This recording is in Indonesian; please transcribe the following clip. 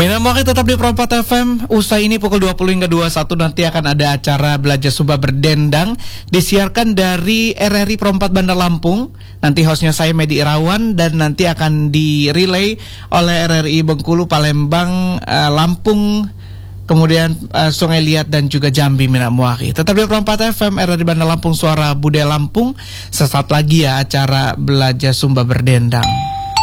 Mina Moki tetap di Perempat FM. Usai ini pukul 20 hingga 21 nanti akan ada acara Belajar Sumba Berdendang disiarkan dari RRI Perempat Bandar Lampung. Nanti hostnya saya Medi Irawan dan nanti akan direlay oleh RRI Bengkulu, Palembang, Lampung, kemudian Sungai Liat dan juga Jambi. Mina Moki tetap di Perempat FM, RRI Bandar Lampung, Suara Budaya Lampung. Sesaat lagi ya acara Belajar Sumba Berdendang.